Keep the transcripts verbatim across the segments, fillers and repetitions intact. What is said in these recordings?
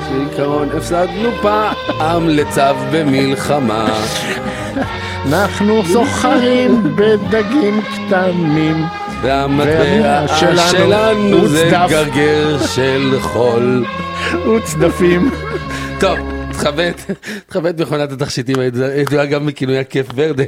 שעיקרון הפסדנו פעם לצו במלחמה. אנחנו סוחרים בדגים קטנים, והמטבע שלנו זה גרגר של חול וצדפים. טוב, תכבד, תכבד מכונת התכשיטים, הידועה גם מכינויה כיף ורדה.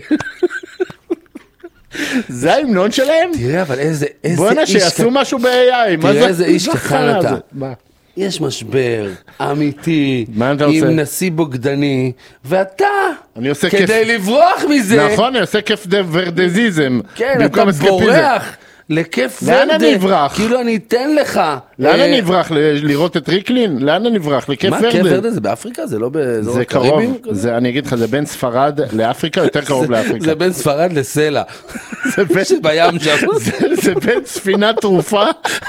זה ההמנון שלהם? תראה, אבל איזה איש... בוא נה שיעשו משהו ב-איי איי. תראה איזה איש קטן אתה. יש משבר אמיתי עם נשיא בוגדני, ואתה, כדי לברוח מזה... נכון, אני עושה כיף ורדזיזם. כן, אתה בורח לכיף ורדה. לאן אני אברח? כאילו אני אתן לך. לאן אני אברח? לראות את ריקלין? לאן אני אברח? לכיף ורדה. מה כיף ורדה? זה באפריקה? זה לא באזור זה קרוב. אני אגיד לך, זה בין ספרד לאפריקה, יותר קרוב לאפריקה. זה בין ספרד לסלע. שבים שם. זה בין ספינה תרופה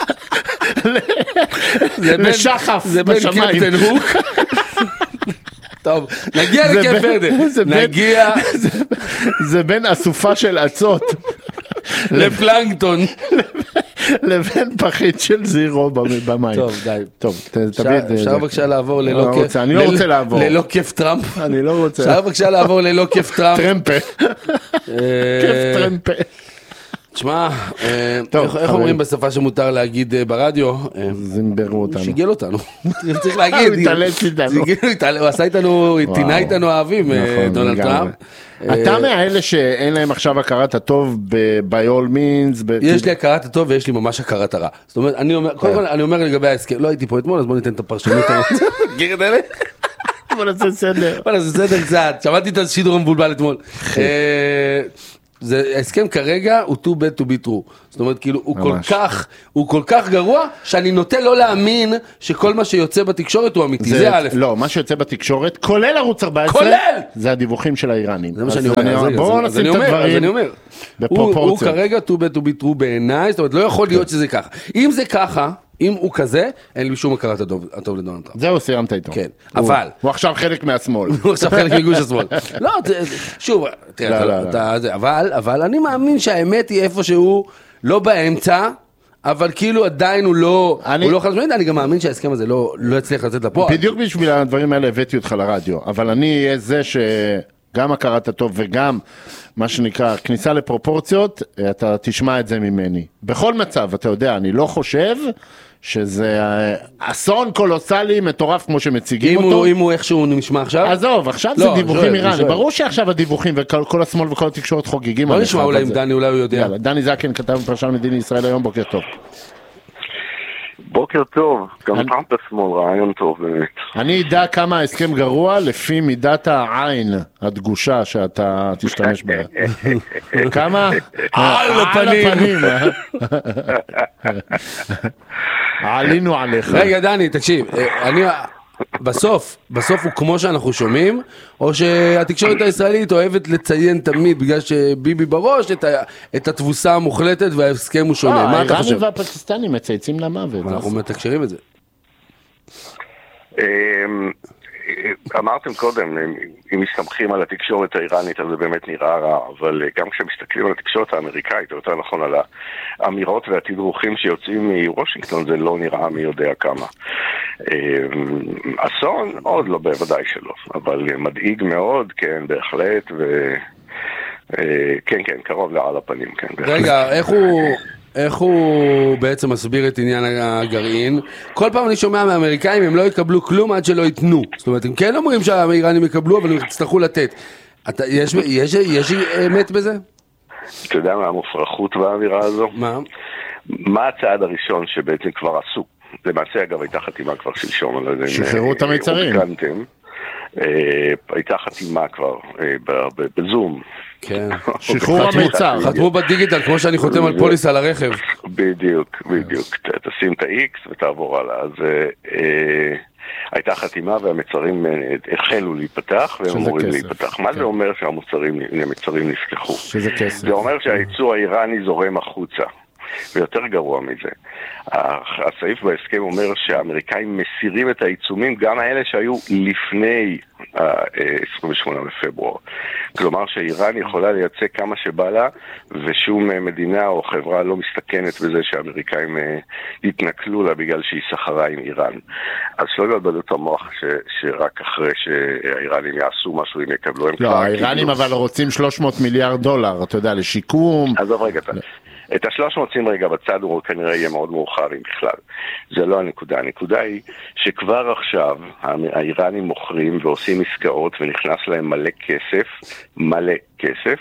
לשחף בשמיים. זה בין קפטן הוק. טוב, נגיע לכיף ורדה. נגיע. זה בין אסופה של עצות. לפלנקטון. לבין פחית של זירו במים. טוב, די. טוב, אפשר בבקשה לעבור ללא כיף. אני לא רוצה לעבור. ללא כיף טראמפ. אני לא רוצה. אפשר בבקשה לעבור ללא כיף טראמפ. טרמפה. כיף טרמפה. תשמע, איך אומרים בשפה שמותר להגיד ברדיו? זמברו אותנו. שיגל אותנו. צריך להגיד. הוא התעלץ איתנו. הוא עשה איתנו, טינה איתנו אוהבים, דונלד טראמפ. אתה מהאלה שאין להם עכשיו הכרת הטוב by all means? יש לי הכרת הטוב ויש לי ממש הכרת הרע. זאת אומרת, אני אומר, קודם כל אני אומר לגבי ההסכם, לא הייתי פה אתמול, אז בוא ניתן את הפרשנות. גיר את אלה? בוא נעשה סדר. בוא נעשה סדר קצת. שמעתי את השידור המבולבל אתמול. זה, ההסכם כרגע הוא too bad to be true. זאת אומרת, כאילו, הוא כל כך, הוא כל כך גרוע, שאני נוטה לא להאמין שכל מה שיוצא בתקשורת הוא אמיתי. זה, זה א'. לא, מה שיוצא בתקשורת, כולל ערוץ ארבע עשרה, כולל! זה הדיווחים של האיראנים. זה מה שאני אומר. בואו נשים את הדברים בפרופורציות. הוא כרגע too bad to be true בעיניי, זאת אומרת, לא יכול להיות שזה ככה. אם זה ככה, אם הוא כזה, אין לי שום הכרת הטוב לדונלד טראמפ. זהו, סיימת איתו. כן, אבל... הוא עכשיו חלק מהשמאל. הוא עכשיו חלק מגוש השמאל. לא, שוב, אבל אני מאמין שהאמת היא איפשהו לא באמצע, אבל כאילו עדיין הוא לא חלק מהאמת, אני גם מאמין שההסכם הזה לא יצליח לצאת לפועל. בדיוק בשביל הדברים האלה הבאתי אותך לרדיו, אבל אני אהיה זה שגם הכרת הטוב וגם מה שנקרא כניסה לפרופורציות, אתה תשמע את זה ממני. בכל מצב, אתה יודע, אני לא חושב שזה אסון קולוסלי מטורף כמו שמציגים אותו. אם הוא איכשהו נשמע עכשיו? עזוב, עכשיו זה דיווחים איראנים. ברור שעכשיו הדיווחים וכל השמאל וכל התקשורת חוגגים. בוא נשמע אולי עם דני, אולי הוא יודע. דני זקן כתב פרשן מדיני ישראל היום, בוקר טוב. בוקר טוב, גם טראמפ בשמאל, רעיון טוב באמת. אני אדע כמה ההסכם גרוע לפי מידת העין הדגושה שאתה תשתמש בה. כמה? על הפנים. עלינו עליך. רגע דני, תקשיב, אני... בסוף, בסוף הוא כמו שאנחנו שומעים, או שהתקשורת הישראלית אוהבת לציין תמיד, בגלל שביבי בראש, את, ה, את התבוסה המוחלטת וההסכם הוא שונה. מה אתה חושב? האיראנים והפקיסטנים מצייצים למוות. אנחנו מתקשרים את זה. אמרתם קודם, אם מסתמכים על התקשורת האיראנית, אז זה באמת נראה רע, אבל גם כשמסתכלים על התקשורת האמריקאית, או יותר נכון על האמירות והתדרוכים שיוצאים מוושינגטון, זה לא נראה מי יודע כמה. אסון, עוד לא בוודאי שלא, אבל מדאיג מאוד, כן, בהחלט, ו... כן, כן, קרוב לעל הפנים, כן. רגע, איך הוא... איך הוא בעצם מסביר את עניין הגרעין? כל פעם אני שומע מהאמריקאים, הם לא יקבלו כלום עד שלא ייתנו. זאת אומרת, הם כן אומרים שהאיראנים יקבלו, אבל הם יצטרכו לתת. אתה, יש, יש, יש אמת בזה? אתה יודע מה המופרכות באווירה הזו? מה? מה הצעד הראשון שבעצם כבר עשו? למעשה, אגב, הייתה חתימה כבר שלשום. שחררו את המצרים. הייתה חתימה כבר בזום. כן. שחרור המצר. חתמו בדיגיטל, כמו שאני חותם על פוליס על הרכב. בדיוק, בדיוק. תשים את ה-X ותעבור הלאה. אז הייתה חתימה והמצרים החלו להיפתח, והם אמורים להיפתח. מה זה אומר שהמצרים נפתחו? שזה כסף. זה אומר שהייצוא האיראני זורם החוצה. ויותר גרוע מזה. הסעיף בהסכם אומר שהאמריקאים מסירים את העיצומים, גם האלה שהיו לפני ה-עשרים ושמונה בפברואר. כלומר שאיראן יכולה לייצא כמה שבא לה, ושום מדינה או חברה לא מסתכנת בזה שהאמריקאים יתנכלו לה בגלל שהיא סחרה עם איראן. אז שלא יבלבלו את המוח ש, שרק אחרי שהאיראנים יעשו משהו הם יקבלו. לא, האיראנים אבל רוצים שלוש מאות מיליארד דולר, אתה יודע, לשיקום. אז רגע, את ה-שלוש מאות רגע בצד הוא כנראה יהיה מאוד מאוחר אם בכלל. זה לא הנקודה. הנקודה היא שכבר עכשיו האיראנים מוכרים ועושים עסקאות ונכנס להם מלא כסף, מלא כסף,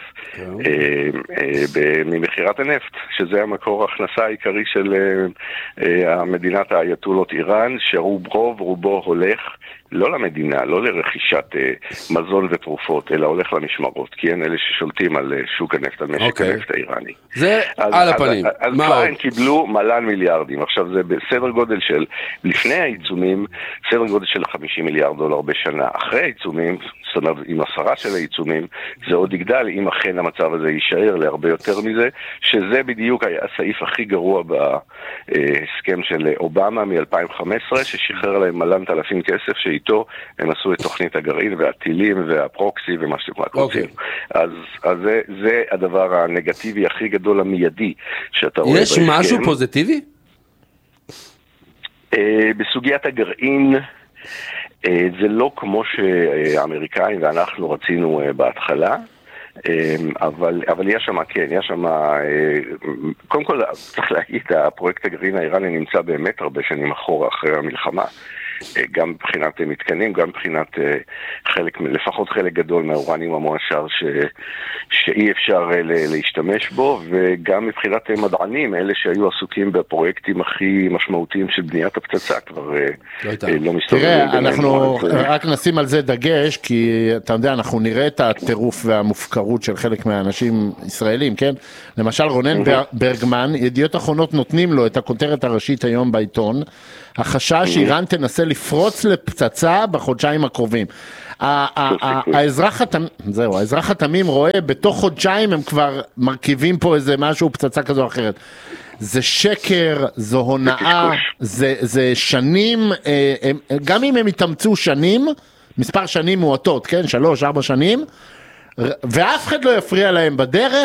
ממחירת הנפט, שזה המקור ההכנסה העיקרי של המדינת האייתולות איראן, שרוב רובו הולך לא למדינה, לא לרכישת מזון ותרופות, אלא הולך למשמרות, כי הם אלה ששולטים על שוק הנפט, על משק הנפט האיראני. זה על הפנים. אז כבר הם קיבלו מלן מיליארדים. עכשיו זה בסדר גודל של, לפני העיצומים, סדר גודל של חמישים מיליארד דולר בשנה. אחרי העיצומים, זאת אומרת, עם עשרה של העיצומים, זה עוד יגדל אם אכן המצב הזה יישאר להרבה יותר מזה, שזה בדיוק היה הסעיף הכי גרוע בהסכם של אובמה מ-אלפיים וחמש עשרה, ששחרר להם מלן אלפים כסף, שאיתו הם עשו את תוכנית הגרעין והטילים והפרוקסי ומה שאתם רק רוצים. אז, אז זה, זה הדבר הנגטיבי הכי גדול המיידי שאתה רואה בהסכם. יש משהו פוזיטיבי? בסוגיית הגרעין, זה לא כמו שהאמריקאים ואנחנו רצינו בהתחלה, אבל, אבל יש שם, כן, יש שם, קודם כל צריך להגיד, הפרויקט הגרעין האיראני נמצא באמת הרבה שנים אחורה אחרי המלחמה, גם מבחינת מתקנים, גם מבחינת חלק, לפחות חלק גדול מהאורניום המועשר ש, שאי אפשר להשתמש בו, וגם מבחינת מדענים, אלה שהיו עסוקים בפרויקטים הכי משמעותיים של בניית הפצצה, כבר לא, לא מסתובבים. תראה, אנחנו רק נשים על זה דגש, כי אתה יודע, אנחנו נראה את הטירוף והמופקרות של חלק מהאנשים ישראלים, כן? למשל רונן ברגמן, ידיעות אחרונות נותנים לו את הכותרת הראשית היום בעיתון, החשש שאיראן תנסה לפרוץ לפצצה בחודשיים הקרובים. האזרח התמים, זהו, האזרח התמים רואה, בתוך חודשיים הם כבר מרכיבים פה איזה משהו, פצצה כזו או אחרת. זה שקר, זו הונאה, זה, זה שנים, גם אם הם יתאמצו שנים, מספר שנים מועטות, כן, שלוש, ארבע שנים, ואף אחד לא יפריע להם בדרך,